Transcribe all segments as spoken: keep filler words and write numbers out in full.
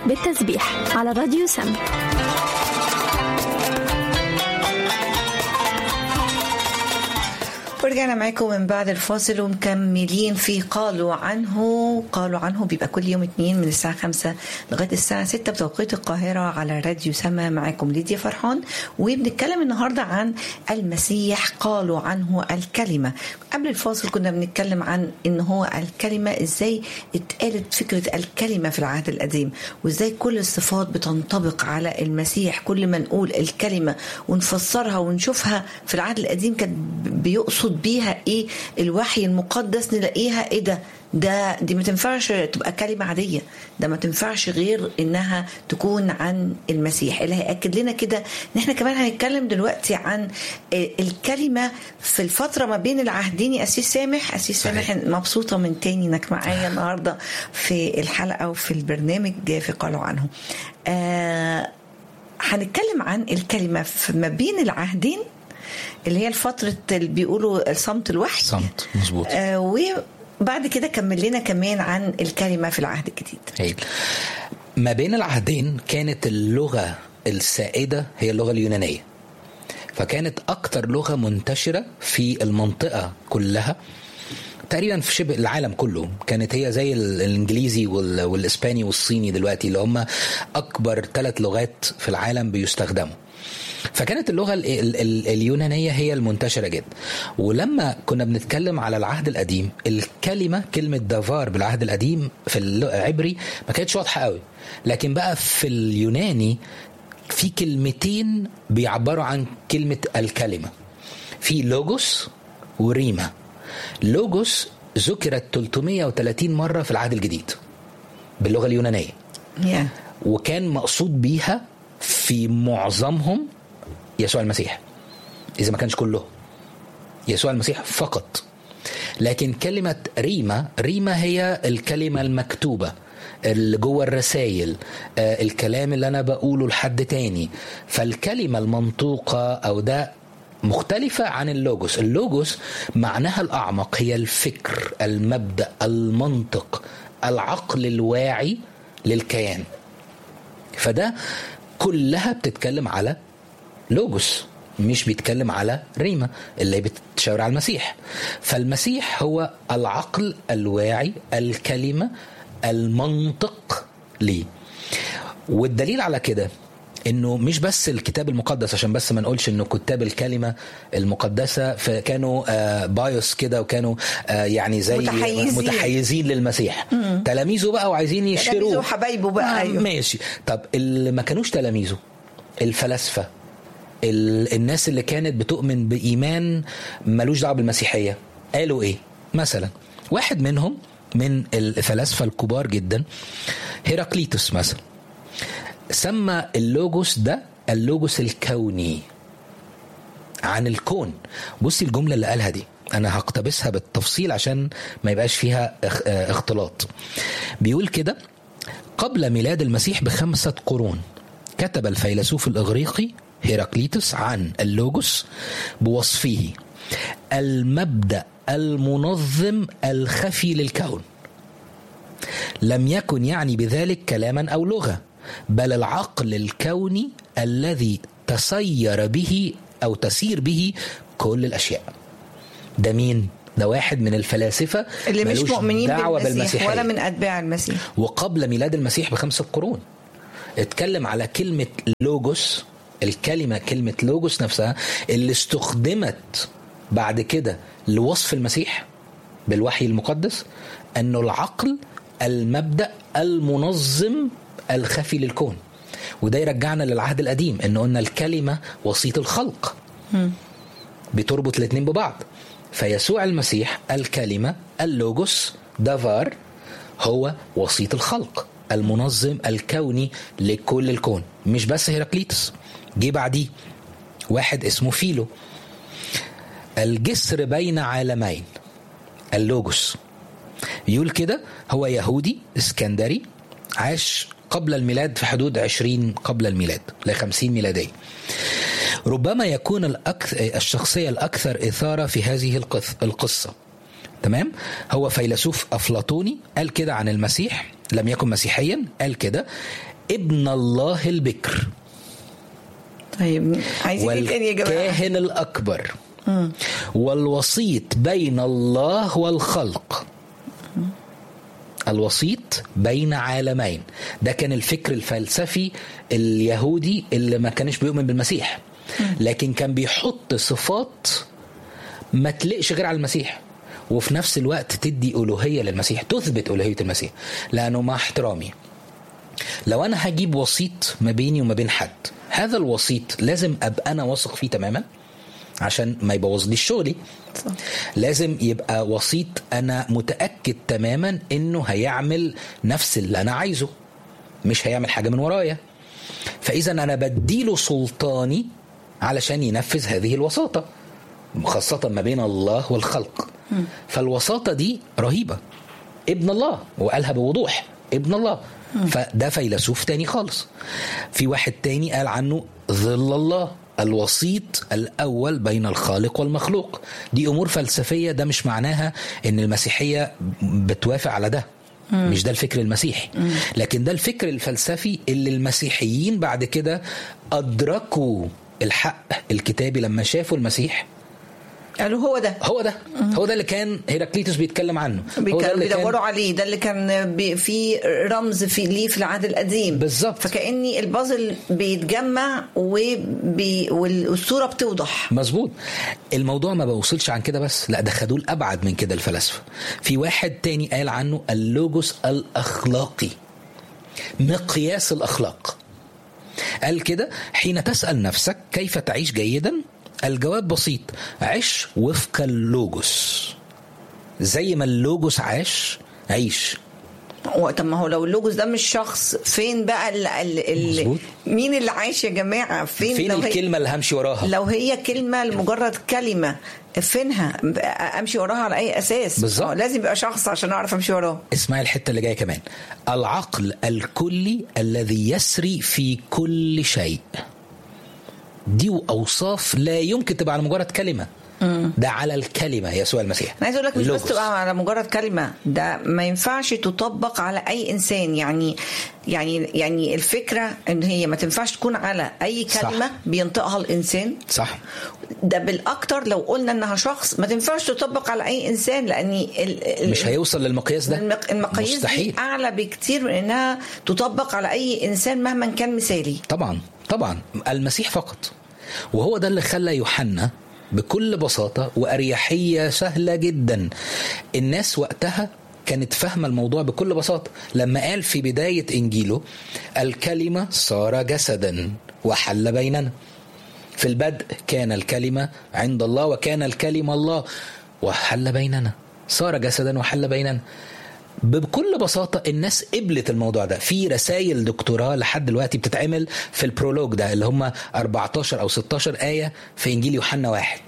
بالتسبيح على راديو سما. ورجعنا معاكم من بعد الفاصل ومكملين في قالوا عنه. قالوا عنه بيبقى كل يوم اثنين من الساعة خمسة لغاية الساعة ستة بتوقيت القاهرة على راديو سما. معاكم ليديا فرحان وبنتكلم النهاردة عن المسيح. قالوا عنه الكلمة. قبل الفاصل كنا بنتكلم عن ان هو الكلمة، ازاي اتقالت فكرة الكلمة في العهد القديم، وازاي كل الصفات بتنطبق على المسيح. كل ما نقول الكلمة ونفسرها ونشوفها في العهد القديم كان بيقصد بيها ايه الوحي المقدس، نلاقيها ايه ده ده دي ما تنفعش تبقى كلمة عادية، ده ما تنفعش غير انها تكون عن المسيح. اللي هيأكد لنا كده ان احنا كمان هنتكلم دلوقتي عن الكلمة في الفترة ما بين العهدين. يا أسيس سامح، أسيس سامح مبسوطة من تاني انك معايا النهاردة في الحلقة وفي البرنامج في قالوا عنه. آه هنتكلم عن الكلمة في ما بين العهدين اللي هي الفترة اللي بيقولوا الصمت الوحي. صمت مظبوط. آه وبعد كده كمل لنا كمان عن الكلمة في العهد الجديد. هي. ما بين العهدين كانت اللغة السائدة هي اللغة اليونانية، فكانت أكتر لغة منتشرة في المنطقة كلها تقريبا في شبه العالم كله. كانت هي زي الإنجليزي والإسباني والصيني دلوقتي اللي هم أكبر ثلاث لغات في العالم بيستخدموا. فكانت اللغة اليونانية هي المنتشرة جدا. ولما كنا بنتكلم على العهد القديم، الكلمة كلمة دافار بالعهد القديم في العبري ما كانتش واضحة قوي، لكن بقى في اليوناني في كلمتين بيعبروا عن كلمة الكلمة. في لوجوس وريما. لوجوس ذكرت ثلاثمائة وثلاثين مرة في العهد الجديد باللغة اليونانية، yeah. وكان مقصود بيها في معظمهم يسوع المسيح، إذا ما كانش كله يسوع المسيح فقط. لكن كلمة ريما، ريما هي الكلمة المكتوبة اللي جوه الرسائل، آه الكلام اللي أنا بقوله لحد تاني. فالكلمة المنطوقة أو ده مختلفة عن اللوجوس. اللوجوس معناها الأعمق هي الفكر، المبدأ، المنطق، العقل الواعي للكيان. فده كلها بتتكلم على لوجوس، مش بيتكلم على ريما اللي بتشاور على المسيح. فالمسيح هو العقل الواعي، الكلمة، المنطق ليه. والدليل على كده انه مش بس الكتاب المقدس، عشان بس ما نقولش انه كتاب الكلمة المقدسة فكانوا آه بايوس كده وكانوا آه يعني زي متحيزين, متحيزين للمسيح. مم. تلاميذه بقى وعايزين يشتروه، تلاميذه وحبايبه بقى. آه أيوه. ماشي. طب اللي ما كانوش تلاميذه، الفلاسفة، الناس اللي كانت بتؤمن بإيمان ملوش دعوة بالمسيحية، قالوا ايه؟ مثلا واحد منهم من الفلاسفة الكبار جدا هيراقليطس مثلا سمى اللوجوس ده اللوجوس الكوني، عن الكون. بصي الجملة اللي قالها دي أنا هقتبسها بالتفصيل عشان ما يبقاش فيها اختلاط. بيقول كده: قبل ميلاد المسيح بخمسة قرون كتب الفيلسوف الإغريقي هيراقليطس عن اللوجوس بوصفه المبدأ المنظم الخفي للكون. لم يكن يعني بذلك كلاما أو لغة، بل العقل الكوني الذي تسير به أو تسير به كل الأشياء. ده مين؟ ده واحد من الفلاسفة اللي مش مؤمنين بالمسيح ولا من أتباع المسيح. وقبل ميلاد المسيح بخمسة قرون اتكلم على كلمة لوجوس، الكلمة كلمة لوجوس نفسها اللي استخدمت بعد كده لوصف المسيح بالوحي المقدس، أنه العقل المبدأ المنظم الخفي للكون. وده يرجعنا للعهد القديم، انه قلنا الكلمة وسيط الخلق، بتربط الاثنين ببعض. فيسوع المسيح الكلمة اللوجوس دافار هو وسيط الخلق المنظم الكوني لكل الكون. مش بس هيراقليطس، جه بعديه واحد اسمه فيلو، الجسر بين عالمين اللوجوس. يقول كده هو يهودي اسكندري عاش قبل الميلاد في حدود عشرين قبل الميلاد لخمسين ميلادية. ربما يكون الأكثر الشخصية الأكثر إثارة في هذه القصة. تمام؟ هو فيلسوف أفلاطوني قال كده عن المسيح، لم يكن مسيحيا، قال كده: ابن الله البكر طيب عايزين ايه تاني يا جماعه؟ والكاهن الأكبر م. والوسيط بين الله والخلق. م. الوسيط بين عالمين. ده كان الفكر الفلسفي اليهودي اللي ما كانش بيؤمن بالمسيح، لكن كان بيحط صفات ما تلقش غير على المسيح، وفي نفس الوقت تدي ألوهية للمسيح، تثبت ألوهية المسيح. لأنه مع احترامي، لو أنا هجيب وسيط ما بيني وما بين حد، هذا الوسيط لازم أبقى أنا واثق فيه تماما عشان ما يبوظ لي شغلي. لازم يبقى وسيط أنا متأكد تماما إنه هيعمل نفس اللي أنا عايزه، مش هيعمل حاجة من ورايا. فإذا أنا بديله سلطاني علشان ينفذ هذه الوساطة، خاصة ما بين الله والخلق. م. فالوساطة دي رهيبة. ابن الله، وقالها بوضوح ابن الله. م. فده فيلسوف تاني خالص. في واحد تاني قال عنه ظل الله، الوسيط الأول بين الخالق والمخلوق. دي أمور فلسفية، ده مش معناها إن المسيحية بتوافق على ده. مم. مش ده الفكر المسيحي، مم. لكن ده الفكر الفلسفي اللي المسيحيين بعد كده أدركوا الحق الكتابي لما شافوا المسيح، قالوا هو ده هو ده مم. هو ده اللي كان هيراكليتوس بيتكلم عنه، كانوا بيدوروا عليه، ده اللي كان في رمز في ليه في العهد القديم بالظبط. فكأني البازل بيتجمع وبي... والصورة بتوضح. مظبوط. الموضوع ما بوصلش عن كده بس، لا ده خدوه الأبعد من كده الفلاسفة. في واحد تاني قال عنه اللوجوس الأخلاقي، مقياس الأخلاق. قال كده: حين تسأل نفسك كيف تعيش جيدا، الجواب بسيط: عيش وفق اللوجوس، زي ما اللوجوس عاش عيش. طب ما هو لو اللوجوس ده مش شخص، فين بقى ال ال ال مين اللي عايش يا جماعة؟ فين, فين الكلمة اللي همشي وراها؟ لو هي كلمة لمجرد كلمة، فينها؟ امشي وراها على اي اساس؟ بالظبط. لازم يبقى شخص عشان اعرف امشي وراه. اسمعي الحتة اللي جاية كمان: العقل الكلي الذي يسري في كل شيء. دي أوصاف لا يمكن تبقى على مجرد كلمة. مم. ده على الكلمة يسوع المسيح. أنا عايز أقول لك مش بس تبقى على مجرد كلمة، ده ما ينفعش تطبق على أي إنسان. يعني يعني يعني الفكرة إن هي ما تنفعش تكون على أي كلمة صح. بينطقها الإنسان. صح. ده بالأكتر لو قلنا إنها شخص ما تنفعش تطبق على أي إنسان، لأن مش هيوصل للمقياس ده. المقاييس دي أعلى بكتير من إنها تطبق على أي إنسان مهما كان مثالي. طبعا طبعا المسيح فقط. وهو ده اللي خلى يوحنا بكل بساطة وأريحية سهلة جدا. الناس وقتها كانت فاهمة الموضوع بكل بساطة لما قال في بداية إنجيله: الكلمة صار جسدا وحل بيننا، في البدء كان الكلمة عند الله وكان الكلمة الله وحل بيننا. صار جسدا وحل بيننا. بكل بساطة الناس قبلت الموضوع ده. في رسائل دكتوراه لحد دلوقتي بتتعمل في البرولوج ده اللي هم أربعتاشر أو ستاشر آية في إنجيل يوحنا واحد،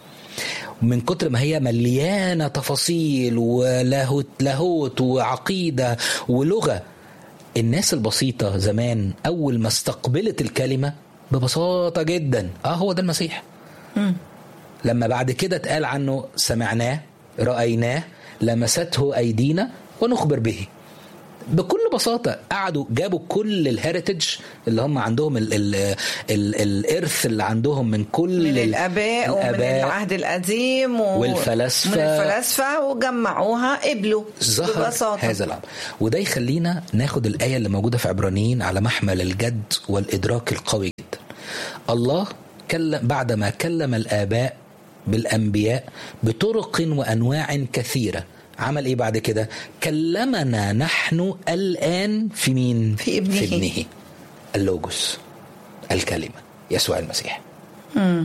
من كتر ما هي مليانة تفاصيل ولاهوت لاهوت وعقيدة ولغة. الناس البسيطة زمان أول ما استقبلت الكلمة ببساطة جدا آه هو ده المسيح. م. لما بعد كده اتقال عنه سمعناه رأيناه لمسته أيدينا ونخبر به، بكل بساطة قعدوا جابوا كل الهيريتج اللي هم عندهم ال ال ال الإرث اللي عندهم من كل من الآباء ومن العهد القديم والفلاسفة من الفلاسفة وجمعوها قبلوا ببساطة. هذا الأمر. وده يخلينا ناخد الآية اللي موجودة في عبرانيين على محمل الجد والإدراك القوي جدا. الله كلم بعدما كلم الآباء بالأنبياء بطرق وأنواع كثيرة، عمل إيه بعد كده؟ كلمنا نحن الآن في مين؟ في ابنه, في ابنه اللوجوس، الكلمة يسوع المسيح. مم.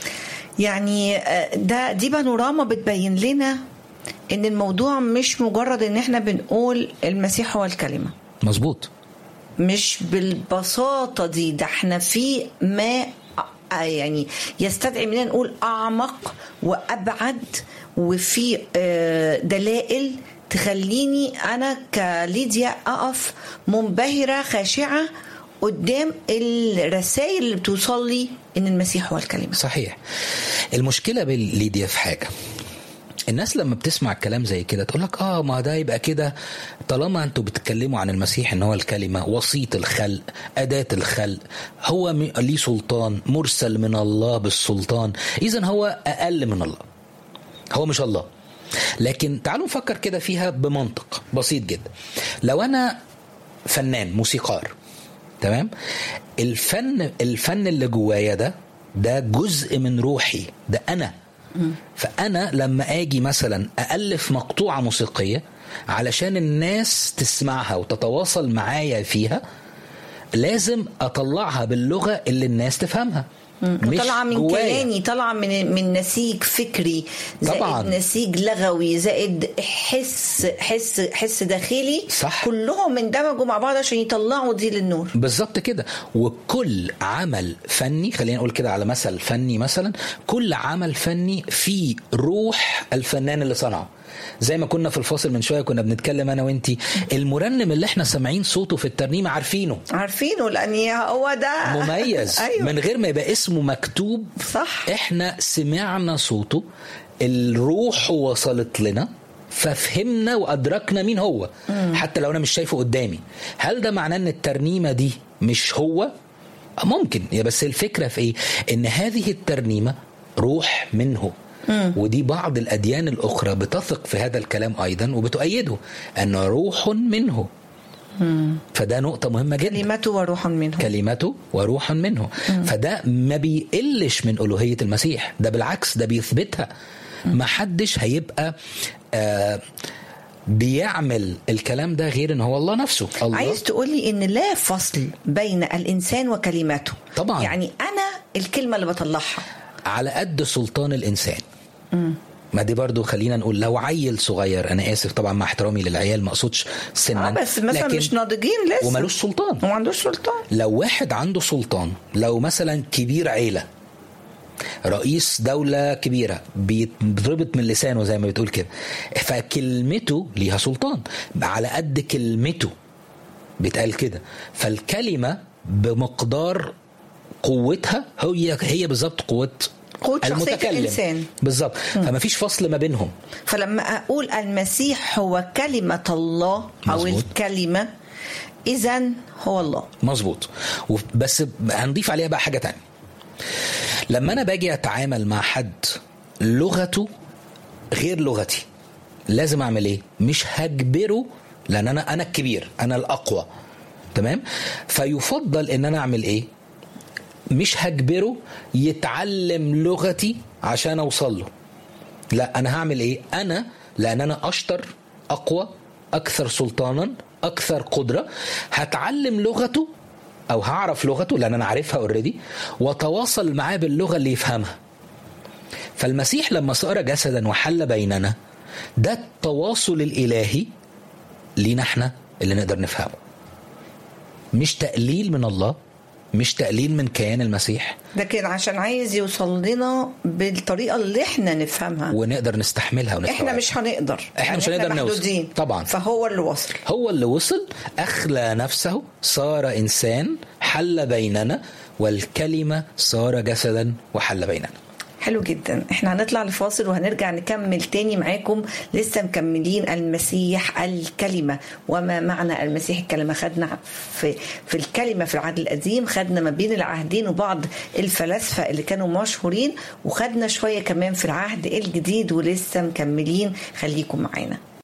يعني ده دي بانوراما بتبين لنا إن الموضوع مش مجرد إن إحنا بنقول المسيح هو الكلمة. مظبوط. مش بالبساطة دي، ده إحنا في ما يعني يستدعي مننا نقول أعمق وأبعد، وفي دلائل تخليني أنا كليديا أقف منبهرة خاشعة قدام الرسائل اللي بتوصل لي إن المسيح هو الكلمة. صحيح. المشكلة بالليديا في حاجة، الناس لما بتسمع الكلام زي كده تقول لك اه ما ده يبقى كده، طالما انتوا بتتكلموا عن المسيح ان هو الكلمة، وسيط الخلق، أداة الخلق، هو ليه سلطان، مرسل من الله بالسلطان، إذن هو أقل من الله، هو مش الله. لكن تعالوا نفكر كده فيها بمنطق بسيط جدا. لو أنا فنان موسيقار، تمام، الفن الفن اللي جوايا ده ده جزء من روحي، ده أنا. فأنا لما أجي مثلا أألف مقطوعة موسيقية علشان الناس تسمعها وتتواصل معايا فيها، لازم أطلعها باللغة اللي الناس تفهمها، طلع من كياني، طلع من من نسيج فكري، زائد طبعاً. نسيج لغوي، زائد حس حس حس داخلي، صح. كلهم اندمجوا مع بعض عشان يطلعوا دي للنور. بالظبط كده. وكل عمل فني، خلينا نقول كده على مثل فني، مثلا كل عمل فني فيه روح الفنان اللي صنعه. زي ما كنا في الفاصل من شوية كنا بنتكلم أنا وإنتي، المرنم اللي احنا سامعين صوته في الترنيمة عارفينه عارفينه لأن هو ده مميز. أيوه. من غير ما يبقى اسمه مكتوب، صح. احنا سمعنا صوته، الروح وصلت لنا، ففهمنا وأدركنا مين هو. مم. حتى لو أنا مش شايفه قدامي. هل ده معناه أن الترنيمة دي مش هو؟ ممكن، يا بس الفكرة في إيه؟ إن هذه الترنيمة روح منه. مم. ودي بعض الأديان الأخرى بتثق في هذا الكلام أيضا وبتؤيده، أن روح منه. مم. فده نقطة مهمة جدا، كلمته وروح منه، كلمته وروح منه. مم. فده ما بيقلش من ألوهية المسيح، ده بالعكس ده بيثبتها. ما حدش هيبقى آه بيعمل الكلام ده غير ان هو الله نفسه. الله. عايز تقولي ان لا فصل بين الإنسان وكلماته؟ طبعا. يعني أنا الكلمة اللي بطلعها على قد سلطان الإنسان. مم. ما دي برضو خلينا نقول لو عيل صغير، أنا آسف طبعا مع احترامي للعيال ما أقصدش سنا، آه بس مثلا مش ناضجين لسه ومالوش سلطان، وما عندوش سلطان. لو واحد عنده سلطان، لو مثلا كبير عيلة، رئيس دولة كبيرة، بيضربط من لسانه زي ما بتقول كده، فكلمته ليها سلطان، على قد كلمته بيتقال كده. فالكلمة بمقدار قوتها هي هي بالظبط قوة قوة شخصية الإنسان بالظبط. فما فيش فصل ما بينهم. فلما أقول المسيح هو كلمة الله أو مزبوط. الكلمة إذن هو الله. مظبوط. بس هنضيف عليها بقى حاجة تانية. لما أنا باجي أتعامل مع حد لغته غير لغتي، لازم أعمل إيه؟ مش هجبره، لأن أنا أنا الكبير، أنا الأقوى، تمام؟ فيفضل إن أنا أعمل إيه؟ مش هجبره يتعلم لغتي عشان أوصل له. لا، أنا هعمل إيه؟ أنا لأن أنا أشطر، أقوى، أكثر سلطانا، أكثر قدرة، هتعلم لغته أو هعرف لغته لأن أنا عارفها أوريدي، وتواصل معاه باللغة اللي يفهمها. فالمسيح لما صار جسدا وحل بيننا، ده التواصل الإلهي لينا احنا اللي نقدر نفهمه، مش تقليل من الله، مش تقليل من كيان المسيح، لكن عشان عايز يوصل لنا بالطريقة اللي احنا نفهمها ونقدر نستحملها ونستوعبها. احنا مش هنقدر، احنا يعني مش هنقدر نوصل طبعا. فهو اللي وصل، هو اللي وصل، أخلى نفسه، صار إنسان، حل بيننا، والكلمة صار جسدا وحل بيننا. حلو جدا. احنا هنطلع لفاصل وهنرجع نكمل تاني معاكم. لسه مكملين المسيح الكلمة، وما معنى المسيح الكلمة. خدنا في, في الكلمة في العهد القديم، خدنا ما بين العهدين وبعض الفلاسفة اللي كانوا مشهورين، وخدنا شوية كمان في العهد الجديد، ولسه مكملين. خليكم معانا.